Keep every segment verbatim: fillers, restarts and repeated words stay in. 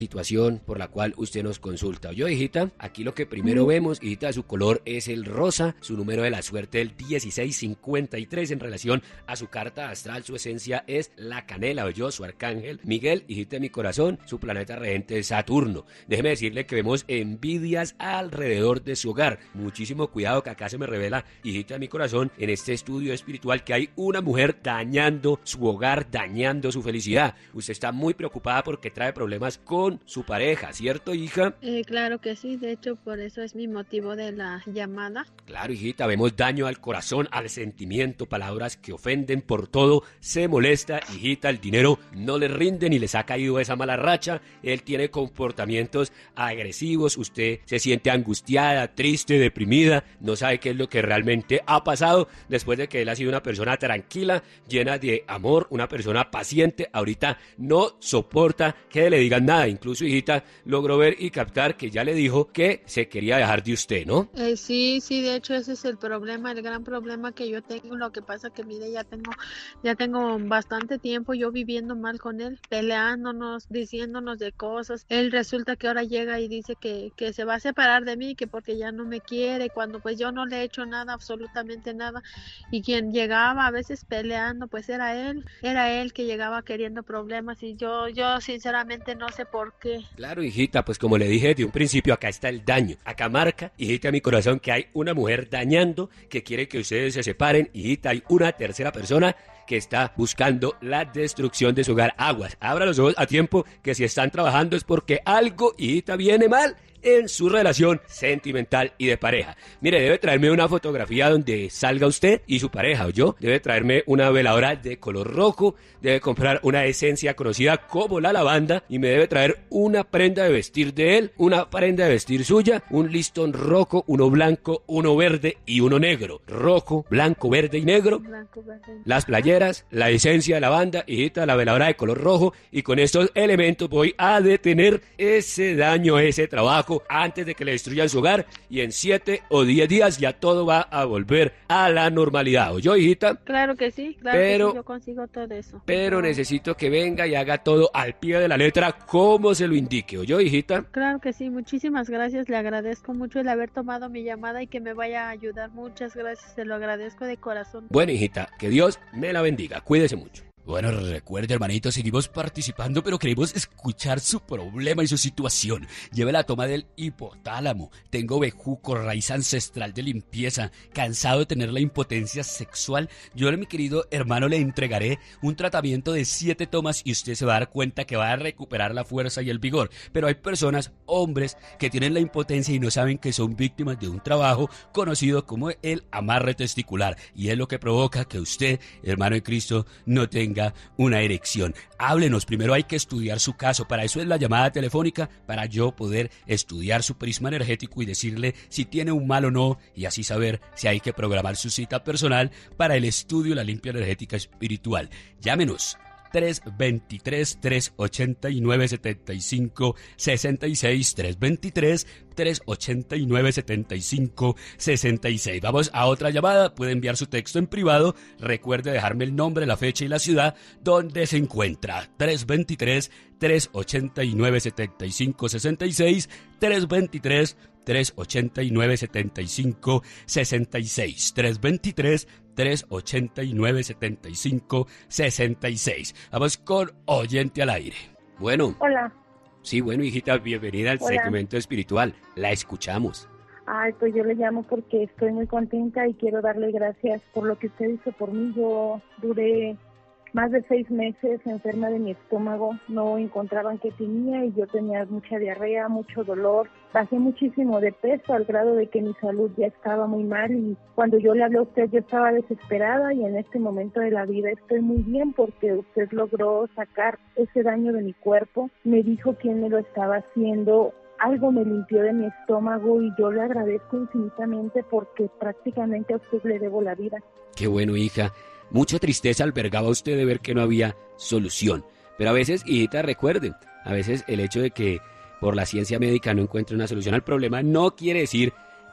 situación por la cual usted nos consulta. Yo, hijita, aquí lo que primero vemos, hijita, su color es el rosa, su número de la suerte el dieciséis cincuenta y tres en relación a su carta astral, su esencia es la canela, o yo, su arcángel Miguel, hijita de mi corazón, su planeta regente es Saturno. Déjeme decirle que vemos envidias alrededor de su hogar. Muchísimo cuidado, que acá se me revela, hijita de mi corazón, en este estudio espiritual, que hay una mujer dañando su hogar, dañando su felicidad. Usted está muy preocupada porque trae problemas con su pareja, ¿cierto, hija? Eh, claro que sí, de hecho por eso es mi motivo de la llamada. Claro, hijita, vemos daño al corazón, al sentimiento, palabras que ofenden, por todo se molesta, hijita, el dinero no le rinde ni les ha caído esa mala racha, él tiene comportamientos agresivos, usted se siente angustiada, triste, deprimida, no sabe qué es lo que realmente ha pasado después de que él ha sido una persona tranquila, llena de amor, una persona paciente, ahorita no soporta que le digan nada. Incluso, hijita, logró ver y captar que ya le dijo que se quería dejar de usted, ¿no? Eh, sí, sí, de hecho ese es el problema, el gran problema que yo tengo. Lo que pasa que, mire, ya tengo, ya tengo bastante tiempo yo viviendo mal con él, peleándonos, diciéndonos de cosas. Él resulta que ahora llega y dice que, que se va a separar de mí, que porque ya no me quiere, cuando pues yo no le he hecho nada, absolutamente nada. Y quien llegaba a veces peleando, pues era él, era él que llegaba queriendo problemas, y yo, yo sinceramente no sé por qué. Claro, hijita, pues como le dije desde un principio, acá está el daño. Acá marca, hijita, a mi corazón, que hay una mujer dañando, que quiere que ustedes se separen. Hijita, hay una tercera persona que está buscando la destrucción de su hogar. Aguas, abra los ojos a tiempo, que si están trabajando es porque algo, hijita, viene mal en su relación sentimental y de pareja. Mire, debe traerme una fotografía donde salga usted y su pareja, o yo. Debe traerme una veladora de color rojo, debe comprar una esencia conocida como la lavanda, y me debe traer una prenda de vestir de él, una prenda de vestir suya, un listón rojo, uno blanco, uno verde y uno negro. Rojo, blanco, verde y negro. Blanco, verde. Las playeras, la esencia de lavanda, hijita, la veladora de color rojo, y con estos elementos voy a detener ese daño, ese trabajo, antes de que le destruyan su hogar, y en siete o diez días ya todo va a volver a la normalidad. ¿Oyó, hijita? Claro que sí, claro pero, que sí, yo consigo todo eso. Pero no. Necesito que venga y haga todo al pie de la letra como se lo indique. ¿Oyó, hijita? Claro que sí, muchísimas gracias, le agradezco mucho el haber tomado mi llamada y que me vaya a ayudar. Muchas gracias, se lo agradezco de corazón. Bueno, hijita, que Dios me la bendiga, cuídese mucho. Bueno, recuerde, hermanito, seguimos participando, pero queremos escuchar su problema y su situación. Lleve la toma del hipotálamo. Tengo bejuco, raíz ancestral de limpieza, cansado de tener la impotencia sexual. Yo, mi querido hermano, le entregaré un tratamiento de siete tomas y usted se va a dar cuenta que va a recuperar la fuerza y el vigor. Pero hay personas, hombres, que tienen la impotencia y no saben que son víctimas de un trabajo conocido como el amarre testicular. Y es lo que provoca que usted, hermano de Cristo, no tenga una erección. Háblenos, primero hay que estudiar su caso, para eso es la llamada telefónica, para yo poder estudiar su prisma energético y decirle si tiene un mal o no, y así saber si hay que programar su cita personal para el estudio de la limpia energética espiritual. Llámenos tres dos tres, tres ocho nueve, siete cinco seis seis, tres dos tres, tres ocho nueve, siete cinco seis seis. Vamos a otra llamada, puede enviar su texto en privado, recuerde dejarme el nombre, la fecha y la ciudad donde se encuentra. tres dos tres, tres ocho nueve, siete cinco seis seis, tres dos tres, tres ocho nueve, siete cinco seis seis, tres dos tres, tres ocho nueve, siete cinco seis seis. Vamos con oyente al aire. Bueno. Hola. Sí, bueno, hijita, bienvenida al Hola. segmento espiritual. La escuchamos. Ay, pues yo le llamo porque estoy muy contenta y quiero darle gracias por lo que usted hizo por mí. Yo duré más de seis meses enferma de mi estómago, no encontraban qué tenía y yo tenía mucha diarrea, mucho dolor. Bajé muchísimo de peso al grado de que mi salud ya estaba muy mal, y cuando yo le hablé a usted yo estaba desesperada, y en este momento de la vida estoy muy bien porque usted logró sacar ese daño de mi cuerpo. Me dijo quién me lo estaba haciendo, algo me limpió de mi estómago y yo le agradezco infinitamente porque prácticamente a usted le debo la vida. Qué bueno, hija. Mucha tristeza albergaba usted de ver que no había solución. Pero a veces, hijita, recuerde, a veces el hecho de que por la ciencia médica no encuentre una solución al problema no quiere decir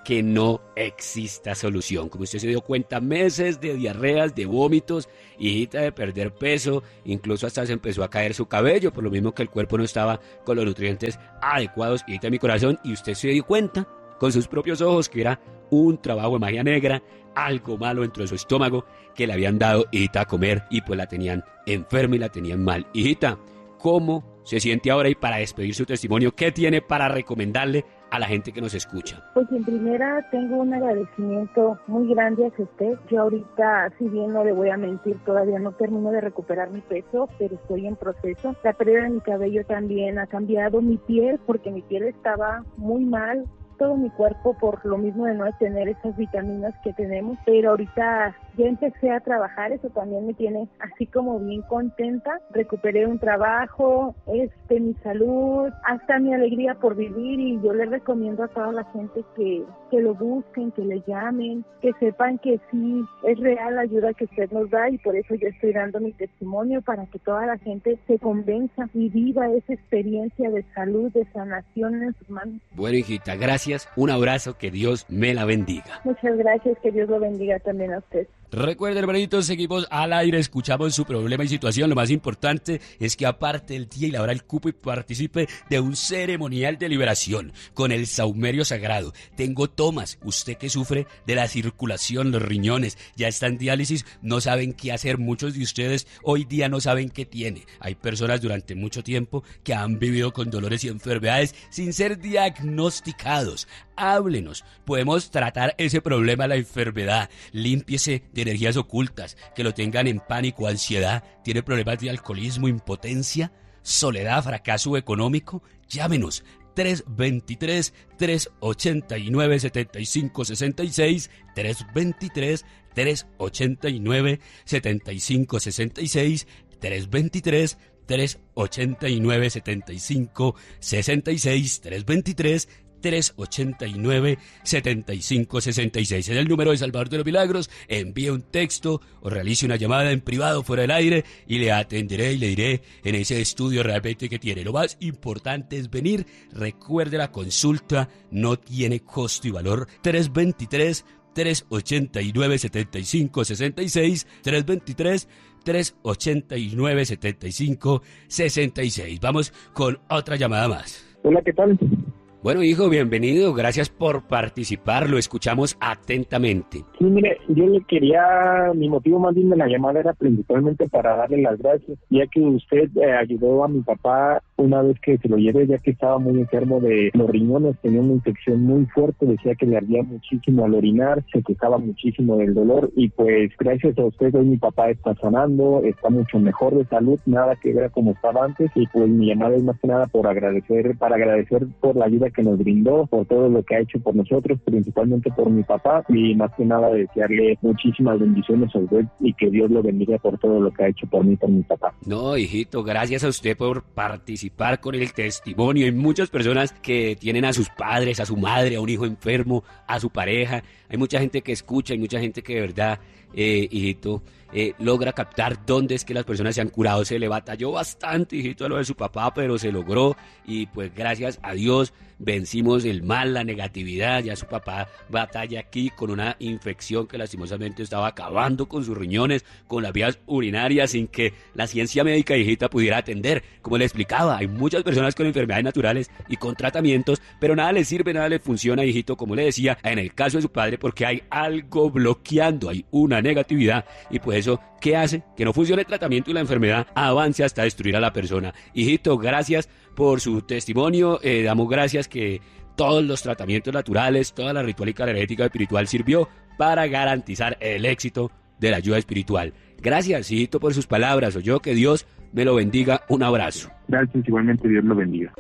que no exista solución. Como usted se dio cuenta, meses de diarreas, de vómitos, hijita, de perder peso, incluso hasta se empezó a caer su cabello, por lo mismo que el cuerpo no estaba con los nutrientes adecuados, hijita de mi corazón, y usted se dio cuenta con sus propios ojos que era un trabajo de magia negra, algo malo dentro de su estómago que le habían dado, hijita, a comer, y pues la tenían enferma y la tenían mal. Hijita, ¿cómo se siente ahora? Y para despedir su testimonio, ¿qué tiene para recomendarle a la gente que nos escucha? Pues en primera tengo un agradecimiento muy grande hacia usted. Yo ahorita, si bien no le voy a mentir, todavía no termino de recuperar mi peso, pero estoy en proceso. La pérdida de mi cabello también ha cambiado mi piel, porque mi piel estaba muy mal, todo mi cuerpo, por lo mismo de no tener esas vitaminas que tenemos, pero ahorita ya empecé a trabajar, eso también me tiene así como bien contenta. Recuperé un trabajo, este, mi salud, hasta mi alegría por vivir, y yo le recomiendo a toda la gente que, que lo busquen, que le llamen, que sepan que sí es real la ayuda que usted nos da, y por eso yo estoy dando mi testimonio, para que toda la gente se convenza y viva esa experiencia de salud, de sanación en sus manos. Bueno, hijita, gracias. Un abrazo, que Dios me la bendiga. Muchas gracias, que Dios lo bendiga también a usted. Recuerden, hermanitos, seguimos al aire, escuchamos su problema y situación. Lo más importante es que aparte el día y la hora del cupo y participe de un ceremonial de liberación con el saumerio sagrado. Tengo tomas, usted que sufre de la circulación, los riñones, ya está en diálisis, no saben qué hacer. Muchos de ustedes hoy día no saben qué tiene. Hay personas durante mucho tiempo que han vivido con dolores y enfermedades sin ser diagnosticados. Háblenos, podemos tratar ese problema, la enfermedad. Límpiese de energías ocultas que lo tengan en pánico, ansiedad, tiene problemas de alcoholismo, impotencia, soledad, fracaso económico. Llámenos tres dos tres, tres ocho nueve, siete cinco seis seis, tres dos tres, tres ocho nueve, siete cinco seis seis, tres dos tres, tres ocho nueve, siete cinco seis seis, tres dos tres, tres ocho nueve, siete cinco seis seis. Es el número de Salvador de los Milagros. Envíe un texto o realice una llamada en privado fuera del aire y le atenderé y le diré en ese estudio realmente que tiene. Lo más importante es venir. Recuerde, la consulta no tiene costo y valor. tres dos tres, tres ocho nueve, siete cinco seis seis, tres dos tres, tres ocho nueve, siete cinco seis seis. Vamos con otra llamada más. Hola, ¿qué tal? Bueno, hijo, bienvenido, gracias por participar, lo escuchamos atentamente. Sí, mire, yo le quería, mi motivo más bien de la llamada era principalmente para darle las gracias, ya que usted eh, ayudó a mi papá una vez que se lo llevé, ya que estaba muy enfermo de los riñones, tenía una infección muy fuerte, decía que le ardía muchísimo al orinar, se quejaba muchísimo del dolor, y pues gracias a usted hoy mi papá está sanando, está mucho mejor de salud, nada que ver como estaba antes, y pues mi llamada es más que nada por agradecer, para agradecer por la ayuda que nos brindó, por todo lo que ha hecho por nosotros, principalmente por mi papá, y más que nada desearle muchísimas bendiciones a usted y que Dios lo bendiga por todo lo que ha hecho por mí, por mi papá. No, hijito, gracias a usted por participar con el testimonio. Hay muchas personas que tienen a sus padres, a su madre, a un hijo enfermo, a su pareja. Hay mucha gente que escucha, hay mucha gente que de verdad, eh, hijito, eh, logra captar dónde es que las personas se han curado. Se le batalló bastante, hijito, a lo de su papá, pero se logró, y pues gracias a Dios vencimos el mal, la negatividad. Ya su papá batalla aquí con una infección que lastimosamente estaba acabando con sus riñones, con las vías urinarias, sin que la ciencia médica, hijita, pudiera atender. Como le explicaba, hay muchas personas con enfermedades naturales y con tratamientos, pero nada les sirve, nada les funciona, hijito, como le decía, en el caso de su padre, porque hay algo bloqueando, hay una negatividad, y pues eso, ¿qué hace? Que no funcione el tratamiento y la enfermedad avance hasta destruir a la persona. Hijito, gracias por su testimonio, eh, damos gracias que todos los tratamientos naturales, toda la ritualística, energética, espiritual sirvió para garantizar el éxito de la ayuda espiritual. Gracias, hijito, por sus palabras. Oyó, que Dios me lo bendiga. Un abrazo. Gracias, igualmente Dios lo bendiga.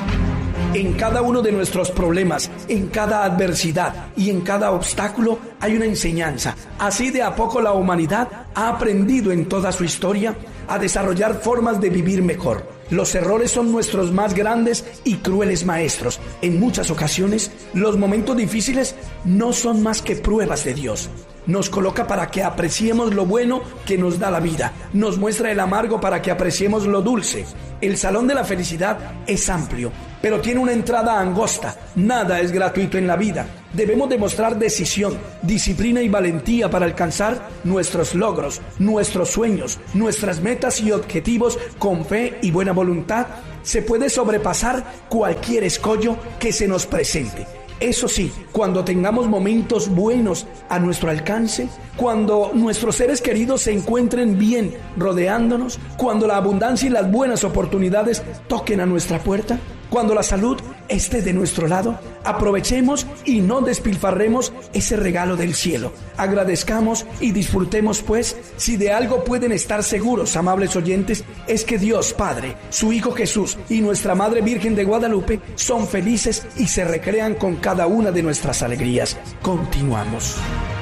En cada uno de nuestros problemas, en cada adversidad y en cada obstáculo hay una enseñanza. Así de a poco la humanidad ha aprendido en toda su historia a desarrollar formas de vivir mejor. Los errores son nuestros más grandes y crueles maestros. En muchas ocasiones, los momentos difíciles no son más que pruebas de Dios. nos coloca para que apreciemos lo bueno que nos da la vida, nos muestra el amargo para que apreciemos lo dulce. El salón de la felicidad es amplio, pero tiene una entrada angosta. Nada es gratuito en la vida. Debemos demostrar decisión, disciplina y valentía para alcanzar nuestros logros, nuestros sueños, nuestras metas y objetivos con fe y buena voluntad. Se puede sobrepasar cualquier escollo que se nos presente. Eso sí, cuando tengamos momentos buenos a nuestro alcance, cuando nuestros seres queridos se encuentren bien rodeándonos, cuando la abundancia y las buenas oportunidades toquen a nuestra puerta, cuando la salud esté de nuestro lado, aprovechemos y no despilfarremos ese regalo del cielo. Agradezcamos y disfrutemos, pues, si de algo pueden estar seguros, amables oyentes, es que Dios Padre, su Hijo Jesús y nuestra Madre Virgen de Guadalupe son felices y se recrean con cada una de nuestras alegrías. Continuamos.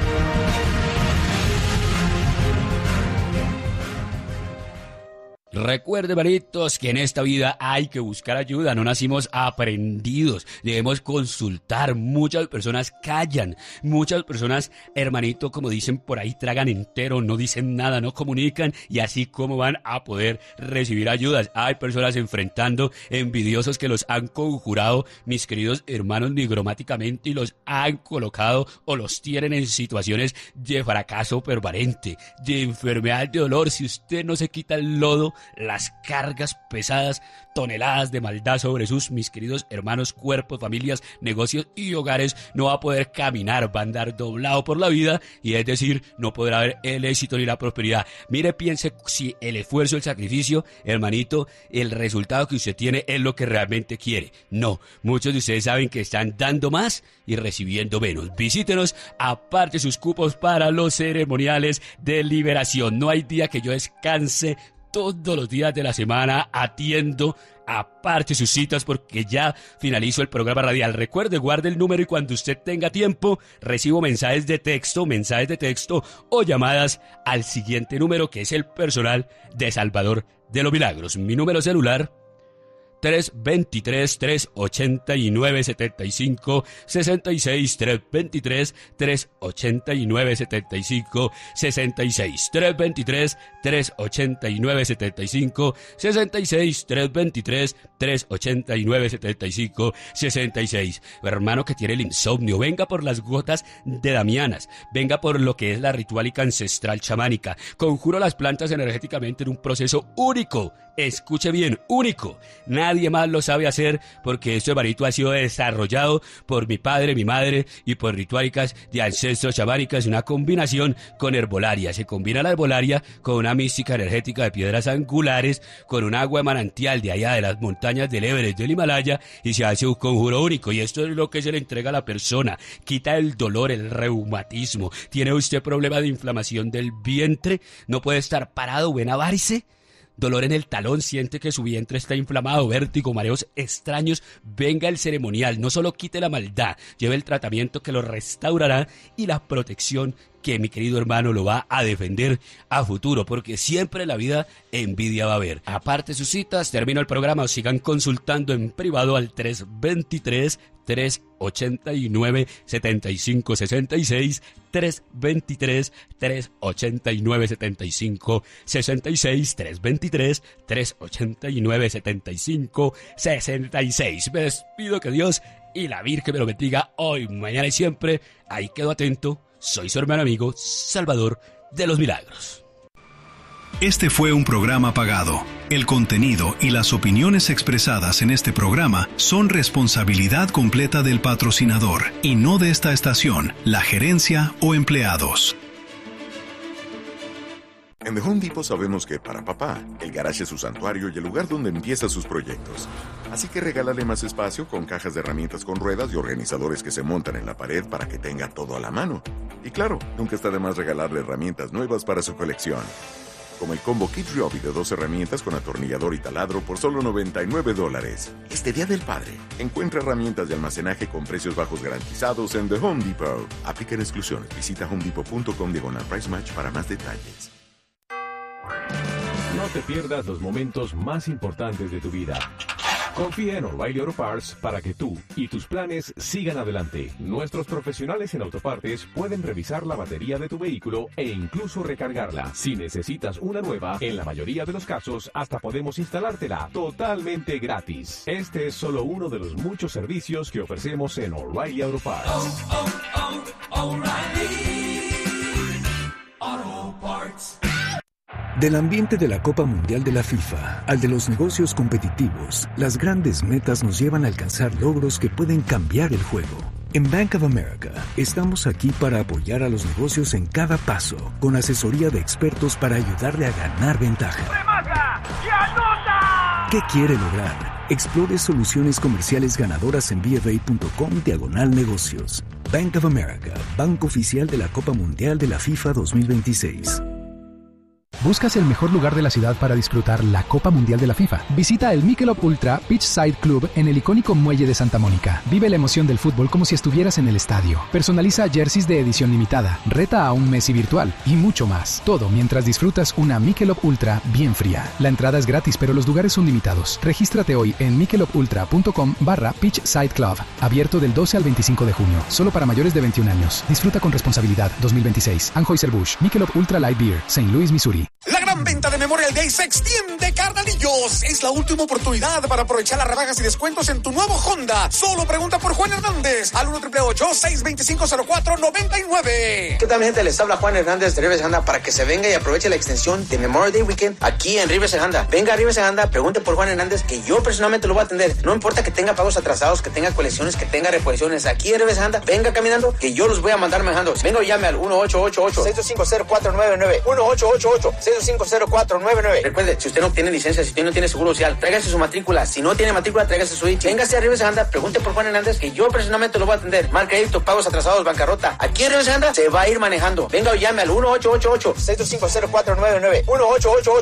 Recuerde, hermanitos, que en esta vida hay que buscar ayuda, no nacimos aprendidos, debemos consultar. Muchas personas callan, muchas personas, hermanito, como dicen por ahí, tragan entero, no dicen nada, no comunican, y así como van a poder recibir ayudas. Hay personas enfrentando envidiosos que los han conjurado, mis queridos hermanos, nigromáticamente, y los han colocado o los tienen en situaciones de fracaso permanente, de enfermedad, de dolor. Si usted no se quita el lodo, las cargas pesadas, toneladas de maldad sobre sus, mis queridos hermanos, cuerpos, familias, negocios y hogares, no va a poder caminar, va a andar doblado por la vida, y es decir, no podrá haber el éxito ni la prosperidad. Mire, piense si el esfuerzo, el sacrificio, hermanito, el resultado que usted tiene es lo que realmente quiere. No, muchos de ustedes saben que están dando más y recibiendo menos. Visítenos, aparte sus cupos para los ceremoniales de liberación. No hay día que yo descanse. Todos los días de la semana atiendo, aparte sus citas, porque ya finalizo el programa radial. Recuerde, guarde el número y cuando usted tenga tiempo, recibo mensajes de texto, mensajes de texto o llamadas al siguiente número, que es el personal de Salvador de los Milagros. Mi número celular, tres dos tres, tres ocho nueve, siete cinco seis seis, tres dos tres, tres ocho nueve, siete cinco seis seis, tres dos tres, tres ocho nueve, siete cinco seis seis, tres dos tres, tres ocho nueve, siete cinco seis seis. Hermano que tiene el insomnio, venga por las gotas de Damianas, venga por lo que es la ritualica ancestral chamánica. Conjuro las plantas energéticamente en un proceso único. Escuche bien, único. Nadie más lo sabe hacer, porque este hermanito ha sido desarrollado por mi padre, mi madre y por ritualicas de ancestros chamánicas, una combinación con herbolaria. Se combina la herbolaria con una mística energética de piedras angulares, con un agua de manantial de allá de las montañas del Everest, del Himalaya, y se hace un conjuro único. Y esto es lo que se le entrega a la persona. Quita el dolor, el reumatismo. ¿Tiene usted problema de inflamación del vientre? ¿No puede estar parado o en avarice? Dolor en el talón, siente que su vientre está inflamado, vértigo, mareos extraños, venga el ceremonial. No solo quite la maldad, lleve el tratamiento que lo restaurará y la protección que mi querido hermano lo va a defender a futuro, porque siempre en la vida envidia va a haber. Aparte sus citas, termino el programa, o sigan consultando en privado al tres dos tres, tres ocho nueve, siete cinco seis seis, tres dos tres, tres ocho nueve, siete cinco seis seis, tres dos tres, tres ocho nueve, siete cinco seis seis. Me despido, que Dios y la Virgen me lo bendiga hoy, mañana y siempre. Ahí quedo atento. Soy su hermano amigo Salvador de los Milagros. Este fue un programa pagado. El contenido y las opiniones expresadas en este programa son responsabilidad completa del patrocinador y no de esta estación, la gerencia o empleados. En The Home Depot sabemos que para papá, el garaje es su santuario y el lugar donde empieza sus proyectos. Así que regálale más espacio con cajas de herramientas con ruedas y organizadores que se montan en la pared para que tenga todo a la mano. Y claro, nunca está de más regalarle herramientas nuevas para su colección. Como el combo Kit Ryobi de dos herramientas con atornillador y taladro por solo noventa y nueve dólares. Este Día del Padre, encuentra herramientas de almacenaje con precios bajos garantizados en The Home Depot. Aplican exclusiones. Visita homedepot punto com diagonal price match para más detalles. No te pierdas los momentos más importantes de tu vida. Confía en O'Reilly Auto Parts para que tú y tus planes sigan adelante. Nuestros profesionales en autopartes pueden revisar la batería de tu vehículo e incluso recargarla. Si necesitas una nueva, en la mayoría de los casos hasta podemos instalártela totalmente gratis. Este es solo uno de los muchos servicios que ofrecemos en O'Reilly Auto Parts. Oh, oh, oh, O'Reilly Auto Parts. Del ambiente de la Copa Mundial de la FIFA al de los negocios competitivos, las grandes metas nos llevan a alcanzar logros que pueden cambiar el juego. En Bank of America estamos aquí para apoyar a los negocios en cada paso, con asesoría de expertos para ayudarle a ganar ventaja. ¡Remata y anota! ¿Qué quiere lograr? Explore soluciones comerciales ganadoras en bfa.com diagonal negocios. Bank of America, banco oficial de la Copa Mundial de la FIFA dos mil veintiséis. ¿Buscas el mejor lugar de la ciudad para disfrutar la Copa Mundial de la FIFA? Visita el Michelob Ultra Beachside Club en el icónico Muelle de Santa Mónica. Vive la emoción del fútbol como si estuvieras en el estadio. Personaliza jerseys de edición limitada, reta a un Messi virtual y mucho más. Todo mientras disfrutas una Michelob Ultra bien fría. La entrada es gratis, pero los lugares son limitados. Regístrate hoy en michelobultra.com barra Beachside Club. Abierto del doce al veinticinco de junio. Solo para mayores de veintiún años. Disfruta con responsabilidad. dos mil veintiséis. Anheuser-Busch. Michelob Ultra Light Beer. Saint Louis, Missouri. La gran venta de Memorial Day se extiende, carnalillos. Es la última oportunidad para aprovechar las rebajas y descuentos en tu nuevo Honda. Solo pregunta por Juan Hernández al uno ocho ocho ocho, seis dos cinco, cero cuatro nueve nueve. ¿Qué tal, mi gente? Les habla Juan Hernández de Rivers Honda para que se venga y aproveche la extensión de Memorial Day Weekend aquí en Rivers Honda. Venga a Rivers Honda, pregunte por Juan Hernández, que yo personalmente lo voy a atender. No importa que tenga pagos atrasados, que tenga colecciones, que tenga reposiciones. Aquí en Rivers Honda, venga caminando, que yo los voy a mandar manejando. Venga o llame al uno ocho ocho ocho, seis dos cinco, cero cuatro nueve nueve. uno ocho ocho ocho, seis dos cinco, cero cuatro nueve nueve. Recuerde, si usted no tiene licencia, si usted no tiene seguro social, tráigase su matrícula. Si no tiene matrícula, tráigase su I C. Véngase a Rivers Honda, pregunte por Juan Hernández, que yo personalmente lo voy a atender. Mal crédito, pagos atrasados, bancarrota. Aquí en Rivers Honda se va a ir manejando. Venga o llame al uno ocho ocho ocho, seis dos cinco, cero cuatro nueve nueve. uno ocho ocho